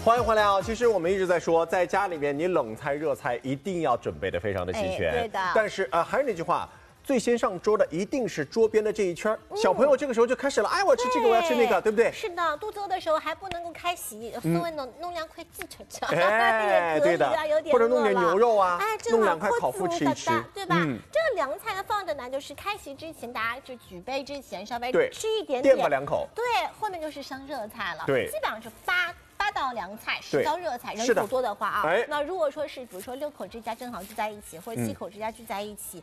欢迎回来啊！其实我们一直在说，在家里面你冷菜热菜一定要准备的非常的齐全。 对的。 但是还是那句话。 最先上桌的一定是桌边的这一圈，小朋友这个时候就开始了，哎，我吃这个，我要吃那个，对不对？ 是的，肚子饿的时候还不能够开洗，稍微弄两块鸡腿吃， 哎，对的，或者弄点牛肉啊， 哎， 弄2块烤麸吃一吃， 对吧？这个凉菜呢放的呢，就是开席之前，大家就举杯之前稍微吃一点点， 垫吧2口， 对，后面就是上热菜了， 对， 基本上是8道凉菜，10道热菜，人口多的话啊，那如果说是比如说6口之家正好聚在一起，或者7口之家聚在一起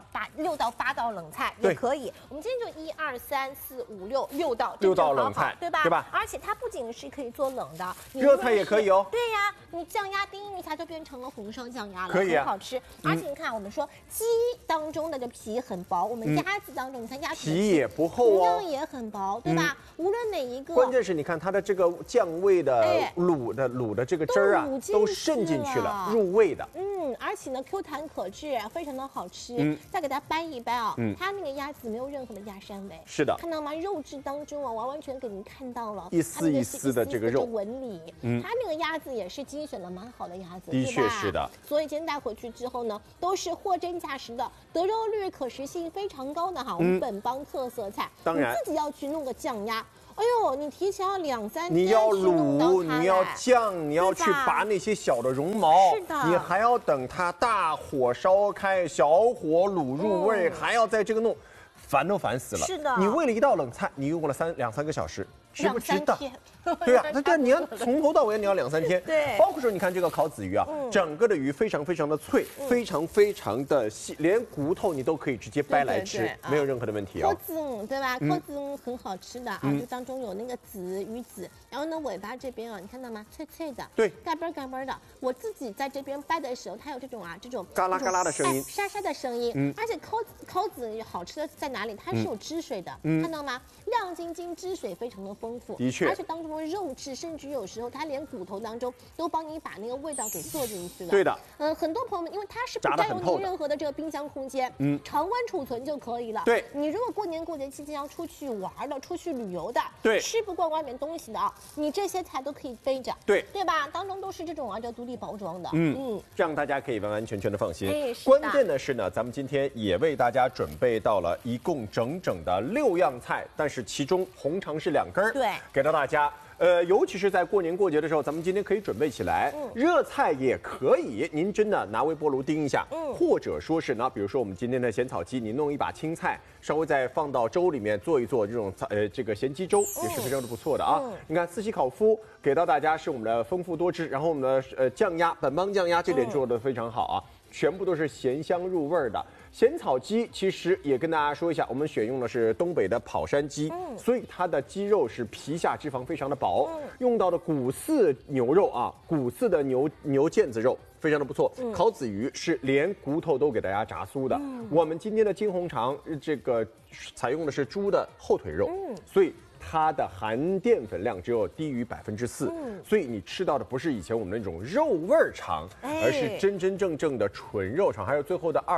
，6到8道冷菜也可以。我们今天就1、2、3、4、5、6道，6道冷菜，对吧？ 对吧？ 而且它不仅是可以做冷的， 热菜也可以哦。 对呀，你酱鸭丁一下就变成了红烧酱鸭了， 可以很好吃。而且你看，我们说鸡当中的这皮很薄，我们鸭子当中，你看鸭子皮也不厚哦， 同样也很薄，对吧？无论哪一个， 关键是你看它的这个酱味的卤的这个汁儿啊，都渗进去了，入味的。 而且呢 Q 弹可治，非常的好吃。再给它掰一掰啊，它那个鸭子没有任何的鸭膻味。 是的， 看到吗？肉质当中啊，完全给您看到了一丝一丝的这个肉纹理。它那个鸭子也是精选的蛮好的鸭子， 的确是的。 所以今天带回去之后呢，都是货真价实的，得肉率、可食性非常高的哈，我们本帮特色菜。 当然， 你自己要去弄个酱鸭。哎呦，你提前要2、3天， 你要卤，你要酱，你要去拔那些小的绒毛， 是的， 你还要等它大火烧开，小火卤入味，还要在这个弄，烦都烦死了。 是的， 你为了一道冷菜，你用了2、3个小时。值不值得？对啊，那你要从头到尾你要2、3天。 对， 包括说你看这个烤子鱼啊，整个的鱼非常的脆，非常的细，连骨头你都可以直接掰来吃，没有任何的问题啊。 扣子对吧？扣子很好吃的啊，就当中有那个鱼籽，然后呢尾巴这边啊，你看到吗？脆脆的， 对， 嘎嘣的。我自己在这边掰的时候，它有这种嘎啦嘎啦的声音， 沙沙的声音。而且扣子好吃的在哪里？它是有汁水的，看到吗？亮晶晶，汁水非常的丰富， 的确， 而且当中的肉质，甚至有时候它连骨头当中都帮你把那个味道给做进去了。 对的， 很多朋友们，因为它是不占用您任何的这个冰箱空间，常温储存就可以了。 对， 你如果过年过节期间要出去玩的、出去旅游的， 对， 吃不惯外面东西的啊，你这些菜都可以背着，对吧？当中都是这种叫独立包装的， 这样大家可以完全的放心。 关键的是呢，咱们今天也为大家准备到了一共整的6样菜，但是其中红肠是2根， 对， 给到大家。尤其是在过年过节的时候，咱们今天可以准备起来，热菜也可以，您真的拿微波炉叮一下，或者说是呢，比如说我们今天的咸草鸡，你弄一把青菜，稍微再放到粥里面做一做这种这个咸鸡粥，也是非常的不错的啊。你看4喜烤麸给到大家是我们的丰富多汁，然后我们的酱鸭本帮酱鸭这点做的非常好啊，全部都是咸香入味的。咸草鸡其实也跟大家说一下，我们选用的是东北的跑山鸡，所以它的鸡肉是皮下脂肪非常的薄，用到的骨饲牛肉啊，骨饲的牛腱子肉非常的不错。烤子鱼是连骨头都给大家炸酥的。我们今天的金红肠这个采用的是猪的后腿肉，所以它的含淀粉量只有低于4%，所以你吃到的不是以前我们那种肉味肠，而是真正的纯肉肠。还有最后的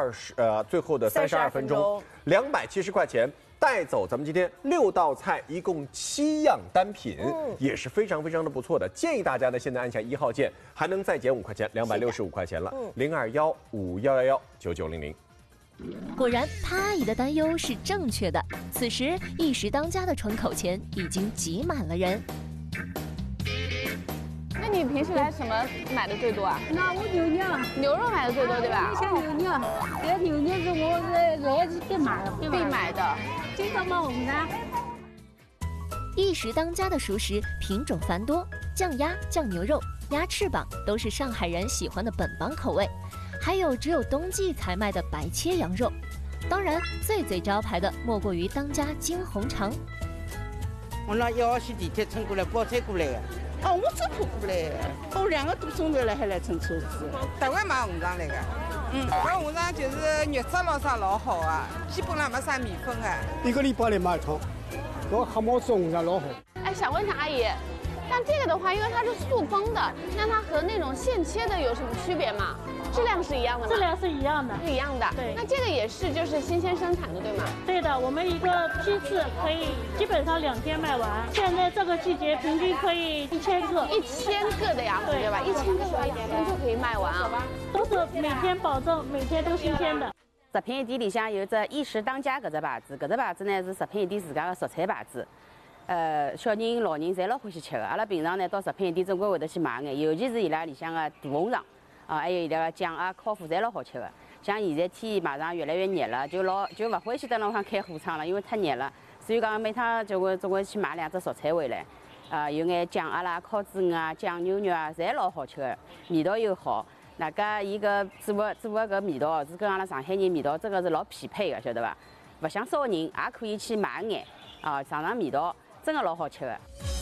32分钟，270块钱带走咱们今天6道菜，一共7样单品，也是非常的不错的。建议大家呢，现在按下1号键，还能再减5块钱，265块钱了。0215119900。 果然，潘阿姨的担忧是正确的。此时，一时当家的窗口前已经挤满了人。 那你平时来什么买的最多啊？ 那我牛肉买的最多，对吧？ 像牛肉，这牛肉是我这是必买的。经常买红肠。 一时当家的熟食品种繁多，酱鸭、酱牛肉、鸭翅膀都是上海人喜欢的本帮口味。还有只有冬季才卖的白切羊肉，当然最招牌的莫过于当家金红肠。 我拿1号线地铁乘过来，包车过来的。我走路过来的，我2个多钟头了还来乘车子。 台湾买红肠来的，这红肠就是肉质老啥老好啊，基本上没啥米粉啊。 1个礼拜来买一趟，我黑毛吃红肠老好。 哎，想问一下阿姨，像这个的话，因为它是塑封的，那它和那种现切的有什么区别吗？ 质量是一样的吗？ 质量是一样的， 是一样的。 对， 那这个也是就是新鲜生产的，对吗？ 对的，我们一个批次可以基本上2天卖完。现在这个季节平均可以1000个 ，1000个的样子，对吧？1000个的话，1天就可以卖完啊。 都是每天保证每天都新鲜的。 食品一店里向有只一时当家搿只牌子，搿只牌子呢是食品一店自家的蔬菜牌子。小人、老人侪老欢喜吃的。阿拉平常呢到食品一店总归会得去买眼，尤其是伊拉里向的大红肠啊，还有伊拉个酱啊、烤麸侪老好吃的。像现在天马上越来越热了，就勿欢喜在路上开货场了，因为太热了。所以讲每趟总归去买2只蔬菜回来，有眼酱鸭啦、烤猪啊、酱牛肉啊，侪老好吃的，味道又好。那个伊个做的搿味道是跟阿拉上海人味道真的是老匹配的，晓得伐？勿想烧人也可以去买眼啊，尝尝味道。真的老好吃的。